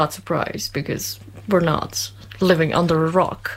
not surprised because we're not living under a rock.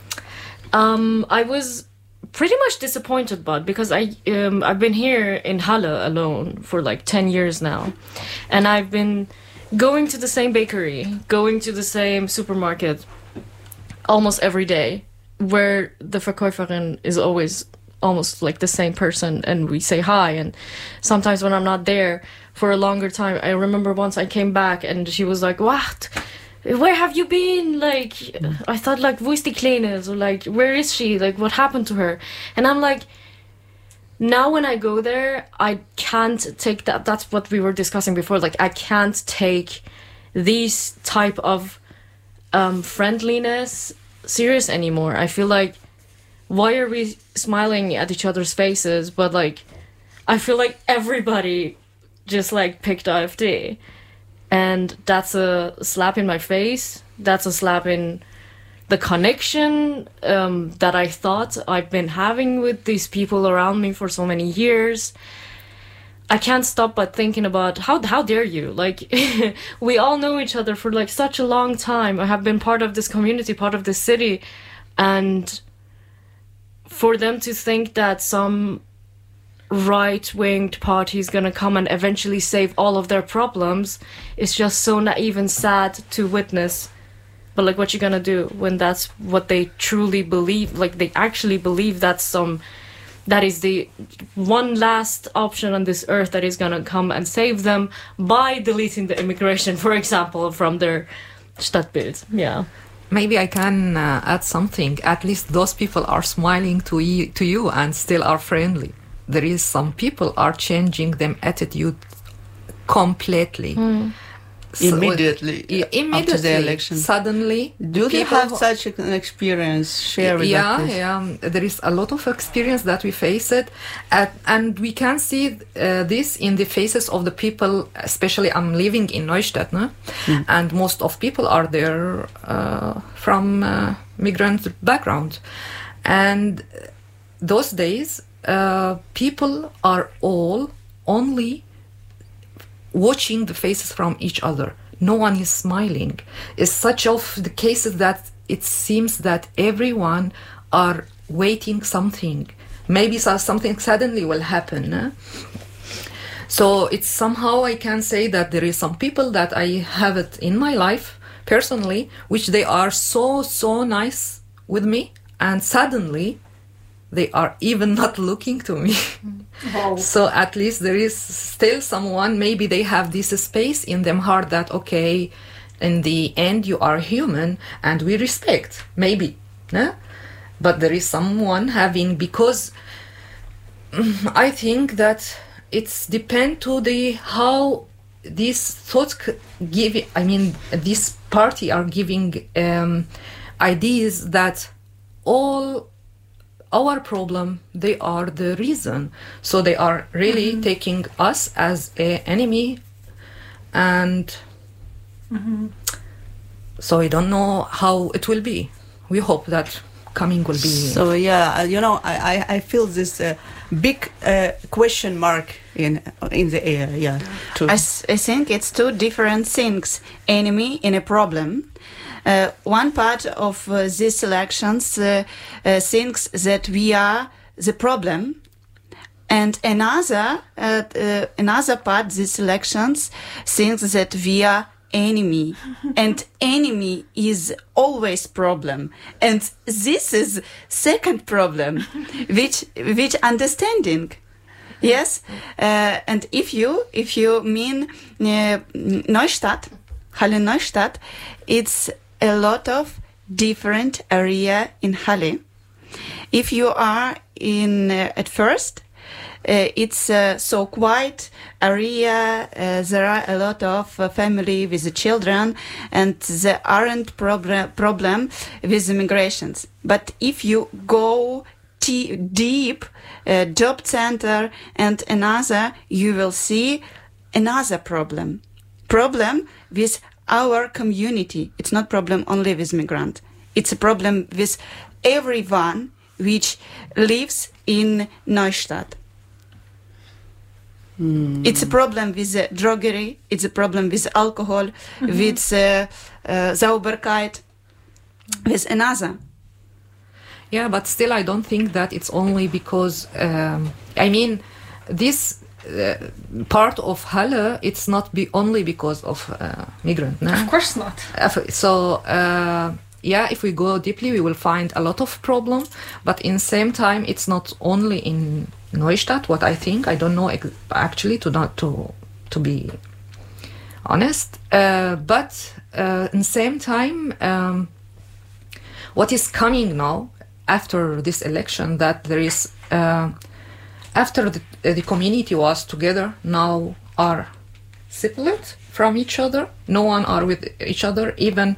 I was pretty much disappointed, but because I've been here in Halle alone for like 10 years now, and I've been going to the same bakery, going to the same supermarket almost every day, where the Verkäuferin is always almost like the same person, and we say hi. And sometimes when I'm not there for a longer time, I remember once I came back and she was like, "What? Where have you been? Like, I thought, like, wo ist die Kleine? So, like, where is she? Like, what happened to her?" And I'm like, now when I go there, I can't take that. That's what we were discussing before. Like, I can't take these type of friendliness serious anymore. I feel like, why are we smiling at each other's faces? But, like, I feel like everybody just, like, picked AfD. And that's a slap in my face. That's a slap in the connection that I thought I've been having with these people around me for so many years. I can't stop but thinking about how dare you? Like, we all know each other for like such a long time. I have been part of this community, part of this city, and for them to think that some right-winged party is gonna come and eventually save all of their problems is just so naive and sad to witness. But like, what you gonna do when that's what they truly believe? Like, they actually believe that is the one last option on this earth that is gonna come and save them by deleting the immigration, for example, from their Stadtbild. Yeah. Maybe I can add something. At least those people are smiling to you and still are friendly. There is some people are changing them attitude completely. Immediately after the election. Suddenly. Do you have such an experience? Share with us. Yeah. There is a lot of experience that we face it. And we can see this in the faces of the people, especially I'm living in Neustadt, no? And most of people are there from migrant background. And those days, people are all only watching the faces from each other. No one is smiling. It's such of the cases that it seems that everyone are waiting something. Maybe something suddenly will happen. So it's somehow I can say that there is some people that I have it in my life personally, which they are so nice with me, and suddenly they are even not looking to me. Wow. So at least there is still someone, maybe they have this space in them heart that, okay, in the end you are human and we respect, maybe. But there is someone having, because I think that it's depend to the how these thoughts this party are giving ideas that all our problem, they are the reason. So they are really taking us as an enemy. And so I don't know how it will be. We hope that coming will be. So yeah, I feel this big question mark in the air. Yeah, I think it's two different things: enemy and a problem. One part of these elections thinks that we are the problem, and another part these elections thinks that we are enemy, and enemy is always problem, and this is second problem, which understanding. Yes, and if you mean Neustadt, Halle Neustadt, it's a lot of different area in Halle. If you are in at first, it's so quiet area. There are a lot of family with the children, and there aren't problem with immigrations. But if you go deep, job center and another, you will see another problem with our community. It's not problem only with migrant. It's a problem with everyone which lives in Neustadt. It's a problem with druggery, it's a problem with alcohol, with Sauberkeit, with another. Yeah, but still, I don't think that it's only because, this part of Halle, it's not only because of migrant. No? Of course not. So, if we go deeply, we will find a lot of problem. But in same time, it's not only in Neustadt. What I think, I don't know actually to be honest. But in same time, what is coming now after this election, that there is after the community was together, now are separate from each other. No one are with each other. Even,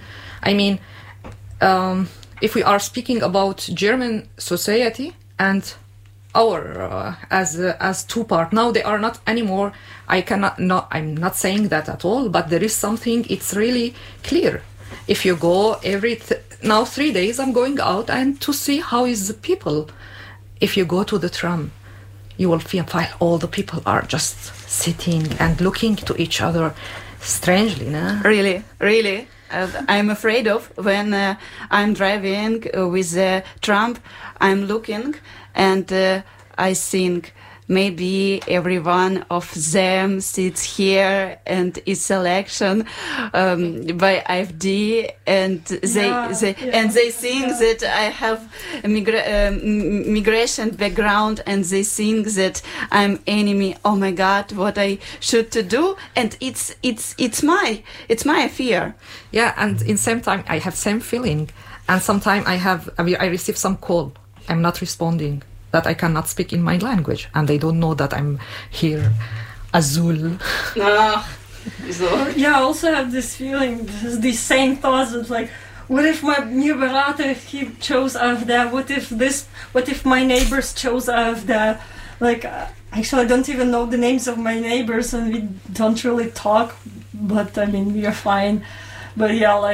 if we are speaking about German society and our as two part, now they are not anymore. I'm not saying that at all, but there is something. It's really clear. If you go now 3 days, I'm going out and to see how is the people. If you go to the tram, you will feel all the people are just sitting and looking to each other strangely, no? Really. I'm afraid of when I'm driving with the tram, I'm looking and I think maybe every one of them sits here and is election by AfD, and they think that I have a migration background, and they think that I'm enemy. Oh my God, what I should to do? And it's my fear. Yeah, and in same time I have same feeling, and sometimes I receive some call. I'm not responding. That I cannot speak in my language, and they don't know that I'm here, Azul. Yeah, I also have this feeling, these same thoughts of like, what if my new berater, he chose AfD? What if my neighbors chose AfD? Like, actually, I don't even know the names of my neighbors, and we don't really talk, but we are fine. But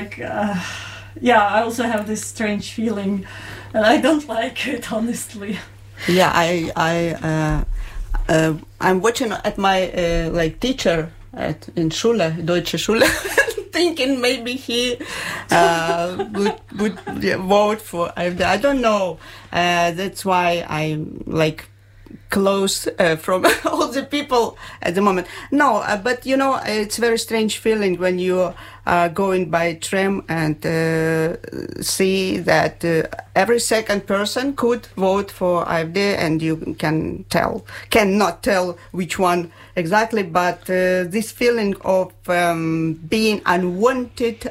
I also have this strange feeling, and I don't like it, honestly. Yeah, I'm watching at my teacher in Schule, Deutsche Schule, thinking maybe he would vote for AfD. I don't know. That's why I'm close from all the people at the moment. No, but it's a very strange feeling when you are going by tram and see that every second person could vote for AfD, and you cannot tell which one exactly, but this feeling of being unwanted,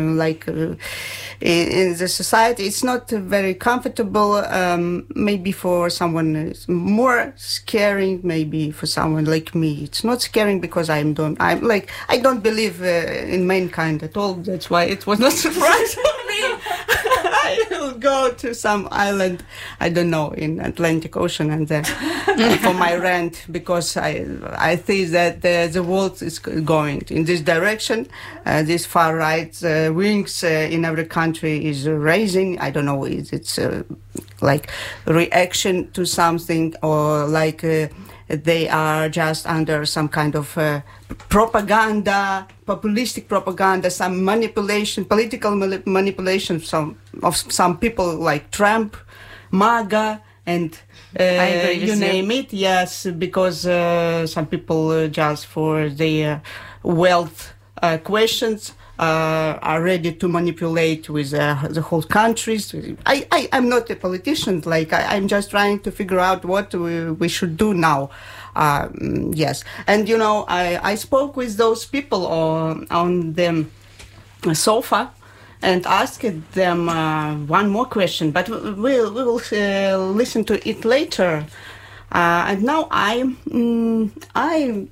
in the society, it's not very comfortable. Maybe for someone it's more scaring. Maybe for someone like me, it's not scaring because I don't believe in mankind at all. That's why it was not a surprise for me. I will go to some island, I don't know, in Atlantic Ocean, and then for my rent, because I think that the world is going in this direction. This far right wings in every country is raising. I don't know, it's reaction to something, or they are just under some kind of propaganda, populistic propaganda, some manipulation, political manipulation of some people like Trump, MAGA, and you name it. Yes, because some people just for their wealth questions are ready to manipulate with the whole countries. I'm not a politician. I'm just trying to figure out what we should do now. Yes, and I spoke with those people on the sofa and asked them one more question, but we will listen to it later. And now I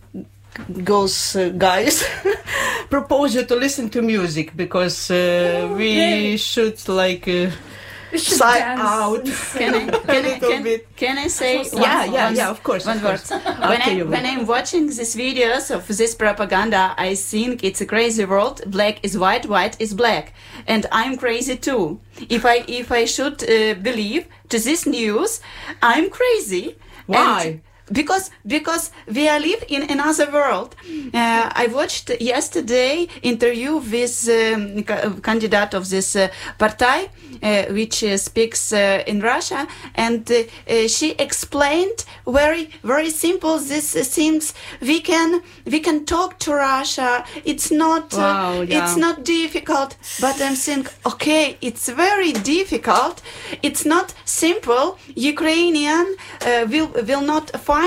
guys propose you to listen to music, because we should side out. Can I say yeah, of course, one word? When I'm watching these videos of this propaganda, I think it's a crazy world. Black is white, white is black, and I'm crazy too. If I should believe to this news, I'm crazy. Why? because we are live in another world. I watched yesterday interview with candidate of this party, which speaks in Russia, and she explained very simple these things. We can talk to Russia. It's not it's not difficult. But I'm saying, okay, it's very difficult. It's not simple. Ukrainian will not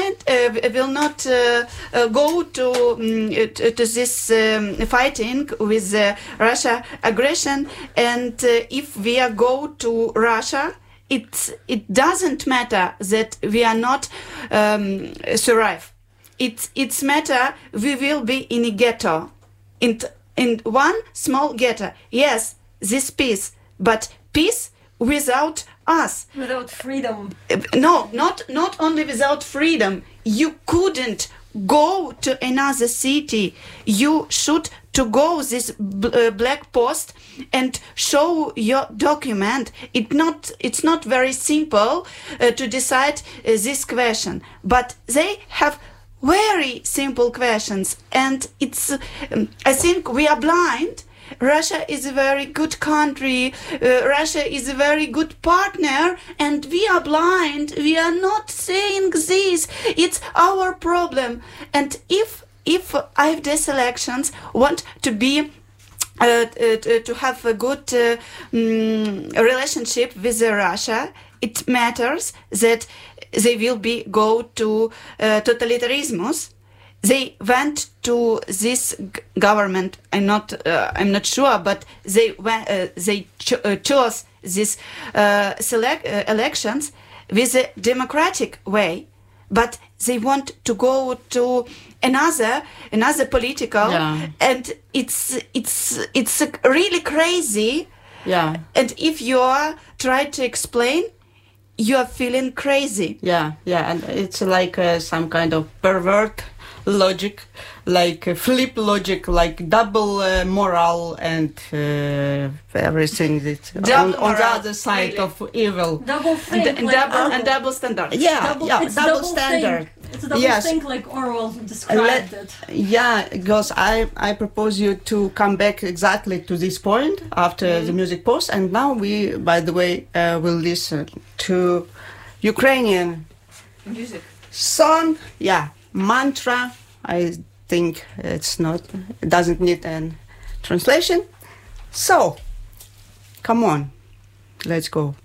go to this fighting with Russia aggression, and if we are go to Russia, it doesn't matter that we are not survive. It's matter we will be in a ghetto, in one small ghetto. Yes, this peace, but peace without us. Without freedom. No, not only without freedom. You couldn't go to another city. You should to go this black post and show your document. It's not very simple to decide this question, but they have very simple questions, and it's I think we are blind. Russia is a very good country. Russia is a very good partner, and we are blind. We are not saying this. It's our problem. And if AfD elections want to be to have a good relationship with Russia, it matters that they will go to totalitarianism. They went to this government. I'm not sure, but they chose these elections with a democratic way. But they want to go to another political, and it's really crazy. Yeah. And if you are trying to explain, you are feeling crazy. Yeah, and it's like some kind of pervert logic, like flip logic, like double moral and everything that's on the other side really. of evil. Double think, and double standard. Double standard. It's a double think, like Orwell described it. Yeah, because I propose you to come back exactly to this point after the music pause, and now we, by the way, will listen to Ukrainian Music. song. Yeah. Mantra, I think it doesn't need a translation. So, come on, let's go.